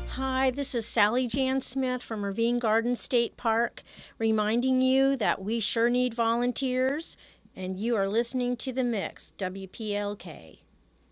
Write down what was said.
Hi, this is Sally Jan Smith from Ravine Garden State Park, reminding you that we sure need volunteers, and you are listening to The Mix, WPLK.